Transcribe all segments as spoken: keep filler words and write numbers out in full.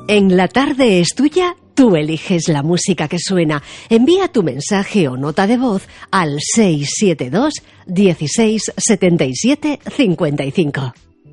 En la tarde es tuya, tú eliges la música que suena. Envía tu mensaje o nota de voz al seis siete dos, dieciséis, setenta y siete, cincuenta y cinco.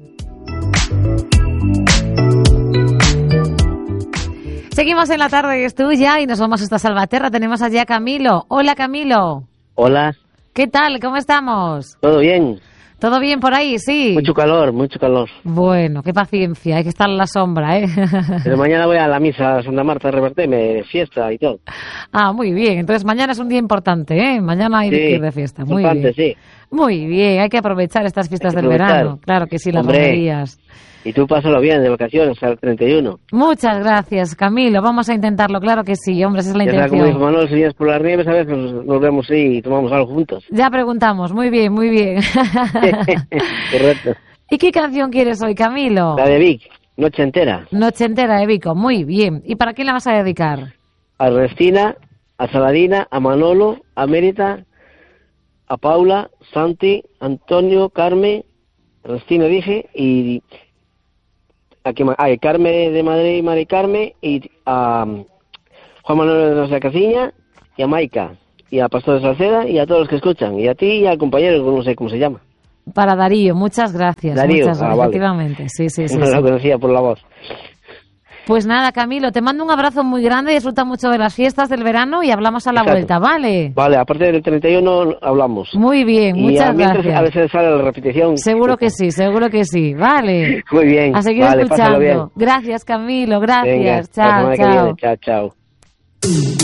Seguimos en la tarde es tuya y nos vamos hasta Salvaterra. Tenemos allí a Camilo. Hola, Camilo. Hola. ¿Qué tal? ¿Cómo estamos? ¿Todo bien? ¿Todo bien por ahí? Sí. Mucho calor, mucho calor. Bueno, qué paciencia, hay que estar en la sombra, ¿eh? Pero mañana voy a la misa a Santa Marta de Reverteme, fiesta y todo. Ah, muy bien. Entonces mañana es un día importante, ¿eh? Mañana hay sí, que ir de fiesta. Muy importante, bien. sí. Muy bien, hay que aprovechar estas fiestas del verano. Claro que sí, las romerías. Y tú pásalo bien, de vacaciones, al treinta y uno. Muchas gracias, Camilo. Vamos a intentarlo, claro que sí, hombre, esa es la ya intención. Como dijo Manuel, si vienes por las nieves, a veces nos, nos vemos ahí y tomamos algo juntos. Ya preguntamos, muy bien, muy bien. Correcto. ¿Y qué canción quieres hoy, Camilo? La de Vic, Noche Entera. Noche Entera de Vico, muy bien. ¿Y para quién la vas a dedicar? A Restina, a Saladina, a Manolo, a Mérita, a Paula, Santi, Antonio, Carmen, Restina dije, y... Aquí, a Carmen de Madrid y Mari Carmen, y a um, Juan Manuel de la Casiña, y a Maica, y a Pastor de Salceda, y a todos los que escuchan, y a ti y al compañero, no sé cómo se llama. Para Darío, muchas gracias. Darío, muchas, ah, vale. Efectivamente, sí, sí, sí. No sí. lo conocía por la voz. Pues nada, Camilo, te mando un abrazo muy grande, disfruta mucho de las fiestas del verano y hablamos a la Exacto. vuelta, ¿vale? Vale, a partir del treinta y uno hablamos. Muy bien, y muchas a gracias. A veces sale la repetición. Seguro que sí, seguro que sí, vale. Muy bien. A seguir vale, escuchando. Bien. Gracias, Camilo, gracias. Venga, chao, la chao. chao, chao.